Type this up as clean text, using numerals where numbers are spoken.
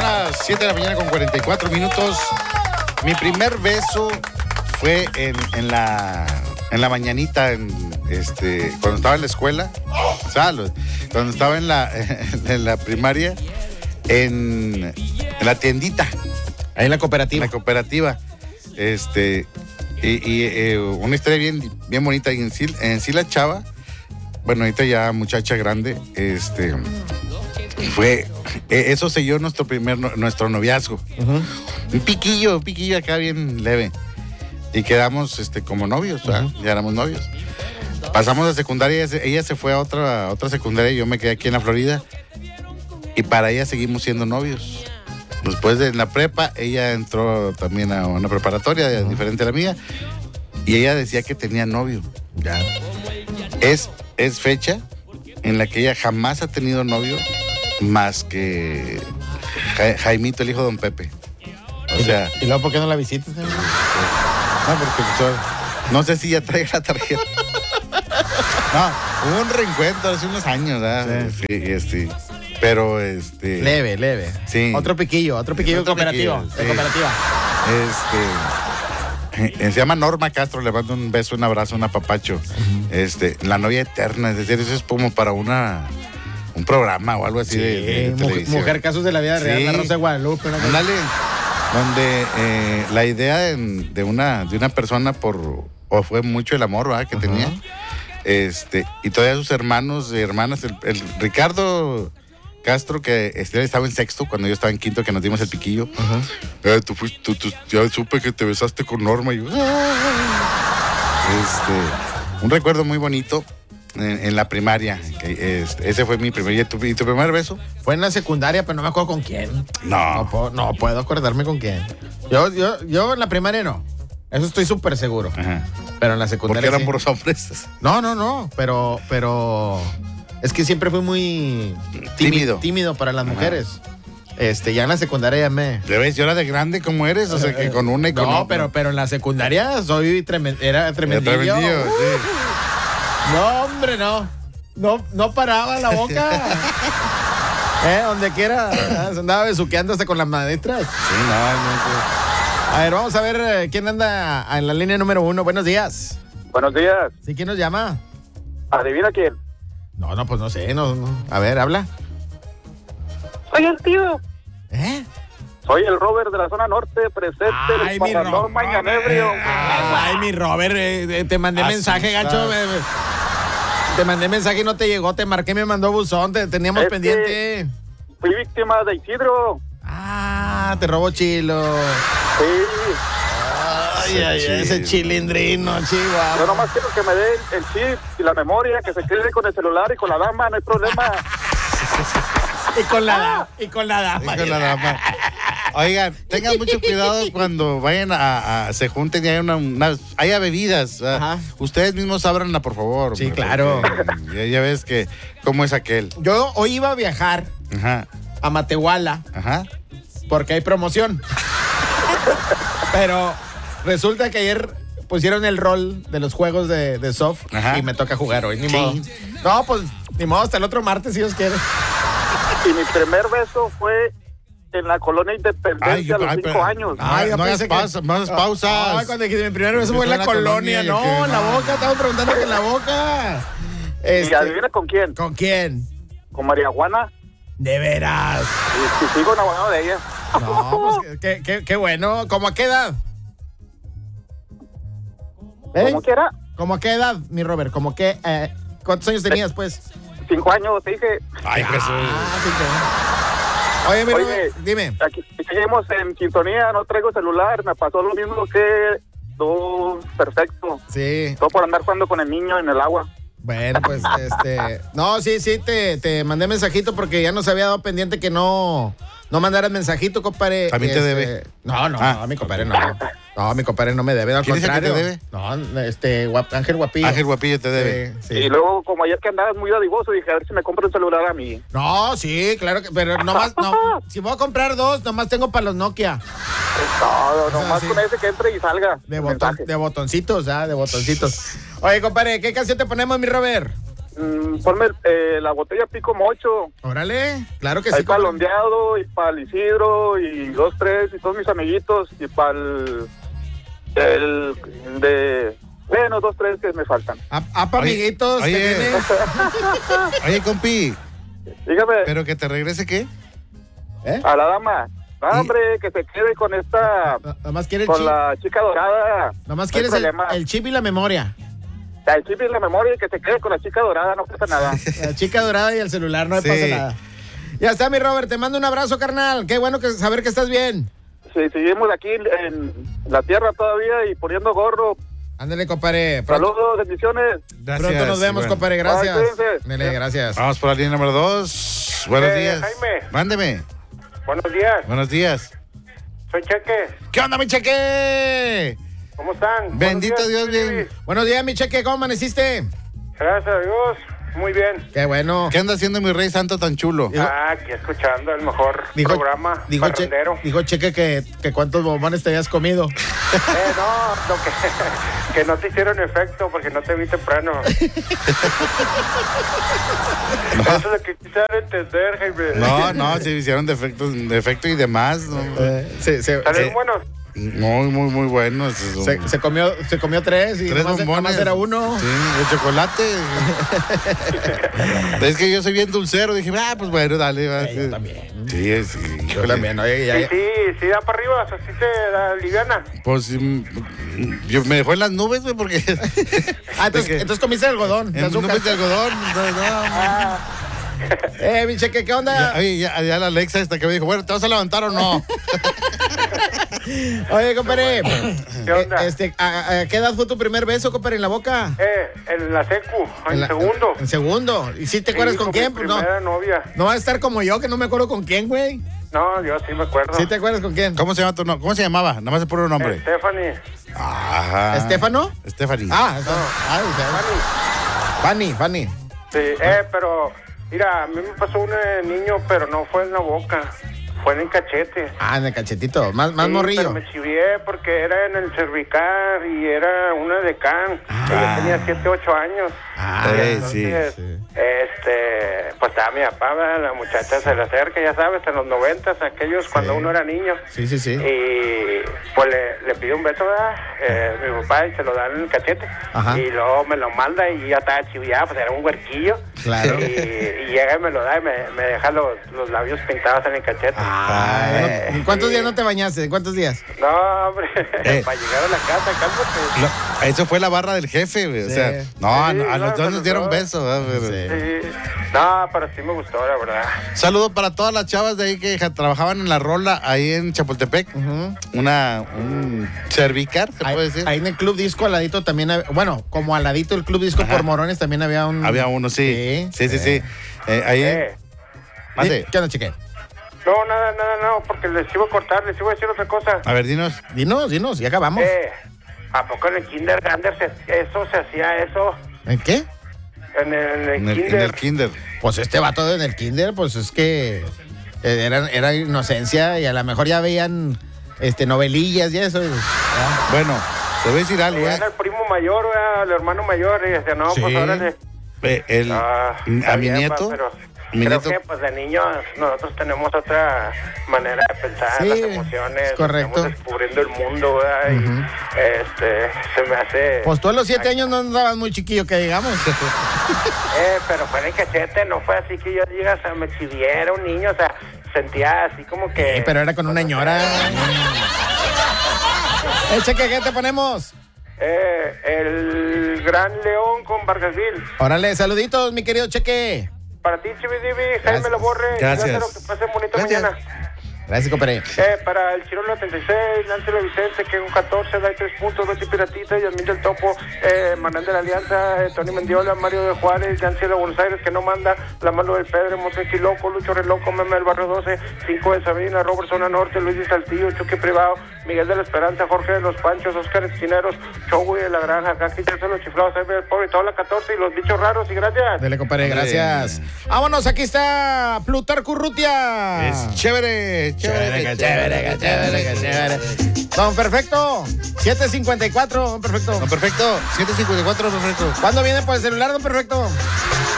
las 7 de la mañana con 44 minutos. Mi primer beso fue en la mañanita, cuando estaba en la escuela, cuando estaba en la primaria, en la tiendita. Ahí en la cooperativa. En la cooperativa. Una historia bien bonita. Y en sí la chava, bueno, ahorita ya muchacha grande, eso selló nuestro noviazgo. Uh-huh. Un piquillo acá bien leve. Y quedamos como novios, uh-huh. Ya éramos novios. Pasamos a secundaria, ella se fue a otra secundaria y yo me quedé aquí en la Florida. Y para ella seguimos siendo novios. Después de la prepa, ella entró también a una preparatoria uh-huh. diferente a la mía. Y ella decía que tenía novio. Ya. Es fecha en la que ella jamás ha tenido novio más que Jaimito, el hijo de Don Pepe. O sea... ¿Y luego por qué no la visitas? No, porque no sé si ya trae la tarjeta. No, hubo un reencuentro hace unos años, ¿verdad? Sí. Pero Leve. Sí. Otro piquillo cooperativo. Sí. De cooperativa. Se llama Norma Castro, le mando un beso, un abrazo, un apapacho. Uh-huh. La novia eterna, es decir, eso es como para un programa o algo así de televisión. Mujer Casos de la Vida Real, La Rosa de Guadalupe. Ándale, donde la idea de una persona fue mucho el amor, ¿verdad? Que uh-huh. tenía. Y todavía sus hermanos y hermanas, el Ricardo Castro, que estaba en sexto cuando yo estaba en quinto, que nos dimos el piquillo. Uh-huh. Tú ya supe que te besaste con Norma. Y yo, un recuerdo muy bonito en la primaria. Ese fue mi primer. ¿Y tu primer beso? Fue en la secundaria, pero no me acuerdo con quién. No puedo acordarme con quién. Yo en la primaria no. Eso estoy súper seguro. Ajá. Pero en la secundaria. ¿Porque eran sí. puros hombres? No. Pero es que siempre fui muy tímido para las mujeres. Ya en la secundaria ya me... ¿Ya ves? Yo era de grande como eres, o sea, que con una y con no, otra. pero en la secundaria era tremendillo. Sí. No, hombre, no paraba la boca. Donde quiera, se andaba besuqueando hasta con las maestras. Sí, no. A ver, vamos a ver quién anda en la línea número 1. Buenos días. Buenos días. ¿Sí? ¿Quién nos llama? ¿Adivina quién? No, pues no sé, no. A ver, habla. Soy el tío. Soy el Robert de la zona norte, presente. Ay, mi Robert. Mañanebrio. Ay, mi Robert, te mandé mensaje, gacho. Te mandé mensaje y no te llegó, te marqué, me mandó buzón, teníamos pendiente. Fui víctima de Isidro. Te robó chilo. Sí. Ay, ese chilindrino, chihuahua. Yo nomás quiero que me dé el chip y la memoria, que se quede con el celular y con la dama, no hay problema. Y con la dama. Oigan, tengan mucho cuidado cuando vayan se junten y haya bebidas. Ustedes mismos ábranla, por favor. Sí, claro. Ya ves que cómo es aquel. Yo hoy iba a viajar a Matehuala porque hay promoción. Pero resulta que ayer pusieron el rol de los juegos de soft y me toca jugar hoy. Ni modo. No, pues ni modo, hasta el otro martes si Dios quiere. Y mi primer beso fue en la colonia Independencia a los 5 años. No hagas pausas. Cuando dije mi primer beso fue en la colonia. No, en la boca. Estamos preguntando que en la boca. ¿Y adivina con quién? ¿Con quién? Con María Juana. ¿De veras? Y sigo enamorado de ella. No, pues qué bueno. ¿Cómo a qué edad? ¿Cómo que era? ¿Cómo a qué edad, mi Robert? ¿Cómo qué? ¿Cuántos años tenías, pues? 5 años, te dije. Ay, Jesús. Oye, mi Robert, dime. Aquí seguimos en sintonía, no traigo celular, me pasó lo mismo que tú, perfecto. Sí. Todo por andar jugando con el niño en el agua. Bueno, pues, no, sí, te mandé mensajito porque ya nos había dado pendiente que no mandaras mensajito, compadre. ¿También te debe? No, mi compadre no. No, mi compadre no me debe, al contrario. ¿Quién es el que te debe? No, Ángel Guapillo. Ángel Guapillo te debe. Sí. Y luego, como ayer que andabas muy dadivoso, dije, a ver si me compro un celular a mí. No, sí, claro que, pero nomás, si voy a comprar 2, nomás tengo para los Nokia. No, nomás con ese que entre y salga. De botoncitos, de botoncitos. Oye, compadre, ¿qué canción te ponemos, mi Robert? ponme la botella Pico Mocho. Órale, claro que Ahí sí. para el Ondeado y para el Isidro y 2, 3 y todos mis amiguitos y para bueno, 2, 3 que me faltan. Apa, amiguitos. Oye, oye, compi. Dígame. ¿Pero que te regrese qué? A la dama. No, hombre, que se quede con esta... Nomás quiere con la chica dorada. Nomás quieres el chip y la memoria. El chip y la memoria y que se quede con la chica dorada, no pasa nada. La chica dorada y el celular, no me pasa nada. Ya está, mi Robert, te mando un abrazo, carnal. Qué bueno saber que estás bien. Sí, seguimos aquí en la tierra todavía y poniendo gorro. Ándale, compadre. Saludos, bendiciones. Gracias. Pronto nos vemos, compadre. Gracias. Dale, gracias. Vamos por la línea número 2. Buenos días. Jaime. Mándeme. Buenos días. Buenos días. Soy Cheque. ¿Qué onda, mi Cheque? ¿Cómo están? Bendito Dios, bien. Buenos días, mi Cheque. ¿Cómo amaneciste? Gracias a Dios. Muy bien. Qué bueno. ¿Qué anda haciendo mi rey santo tan chulo? Aquí escuchando el mejor programa. Dijo Cheque que cuántos bombones te habías comido. No, que no te hicieron efecto porque no te vi temprano. Eso es lo que quisiera entender, Jaime. No, se hicieron de efecto y demás. ¿No? ¿Salen buenos? Muy buenos. Se comió 3 y nomás era uno. Sí, de chocolate. Es que yo soy bien dulcero. Dije, pues bueno, dale. Yo también. Sí. Yo también. Oye, sí, da para arriba. Así te da liviana. Pues yo me dejó en las nubes, güey, porque... entonces comiste algodón. En nubes de algodón. Mi Cheque, ¿qué onda? Ya la Alexa esta que me dijo, bueno, ¿te vas a levantar o no? Oye, compadre. ¿Qué onda? ¿A qué edad fue tu primer beso, compadre, en la boca? En la secu, en segundo. En segundo. ¿Y si te acuerdas con quién? Mi primera novia. No va a estar como yo, que no me acuerdo con quién, güey. No, yo sí me acuerdo. ¿Sí te acuerdas con quién? ¿Cómo se llama tu nombre? ¿Cómo se llamaba? Nada más el puro nombre. Stephanie. ¿Estefano? Stephanie. Fanny. Sí, pero... Mira, a mí me pasó un niño, pero no fue en la boca, fue en el cachete. En el cachetito, más morrillo. Pero me chivié porque era en el cervical y era una decán. Yo tenía 7, 8 años. Entonces, pues estaba mi papá, la muchacha se le acerca, ya sabes, en los 90s, aquellos cuando uno era niño. Sí. Y pues le pide un beso, mi papá, y se lo da en el cachete. Ajá. Y luego me lo manda y ya estaba chiviado, pues era un huerquillo. Claro. Y llega y me lo da y me deja los labios pintados en el cachete. ¿En cuántos días no te bañaste? ¿En cuántos días? No, hombre, para llegar a la casa, cálmate. Eso fue la barra del jefe, güey. O sea, a los dos nos dieron beso. Sí. No, pero sí me gustó, la verdad. Saludo para todas las chavas de ahí que trabajaban en la rola, ahí en Chapultepec. Un cervicar, se puede decir. Ahí en el Club Disco, al ladito también, como al ladito del Club Disco por Morones también había un... Había uno, sí. Sí. Ahí... ¿Qué onda, Cheque? No, nada, porque les iba a cortar, les iba a decir otra cosa. A ver, dinos, ya acabamos. ¿A poco en el kindergarten se hacía eso? ¿En qué? En el kinder. En el kinder. Pues este vato en el kinder, pues es que era inocencia y a lo mejor ya veían novelillas y eso. Bueno, te voy a decir algo, Era el primo mayor, el hermano mayor, y decía, no, pues órale. A mi nieto... Creo que pues de niños nosotros tenemos otra manera de pensar, las emociones, correcto. Estamos descubriendo el mundo, ¿verdad? Y se me hace... Pues tú a los 7 años no andabas muy chiquillo, que digamos. Pero fue en el cachete, no fue así que yo digas, me exhibiera un niño, o sea, sentía así como que... pero era con una ñora. Cheque, ¿qué te ponemos? El Gran León con Vargasville. Órale, saluditos, mi querido Cheque. Para ti, Chividivi, Jaime Lo Borre. Gracias. Que pasen bonita mañana. Gracias, compadre. Para el Chirolo 36, Láncelo Vicente, que con 14, da 3 puntos, Betty Piratita, Yasmín del Topo, Manuel de la Alianza, Tony Mendiola, Mario de Juárez, Yancielo Buenos Aires, que no manda, La Mano del Pedro, Montequi Loco, Lucho Reloco, Meme del Barrio 12, 5 de Sabina, Robert Zona Norte, Luis de Saltillo, Chucky Privado, Miguel de la Esperanza, Jorge de los Panchos, Oscar Esquineros, Chowi de la Granja, Caqui, los Chiflados, Jaime el Pobre, toda la 14 y los bichos raros, y gracias. Dele, compadre, gracias. Vámonos, aquí está Plutarco Urrutia. Es chévere. chévere. Don Perfecto, 754, don Perfecto. Don Perfecto, 754, Perfecto. ¿Cuándo viene por el celular, don Perfecto?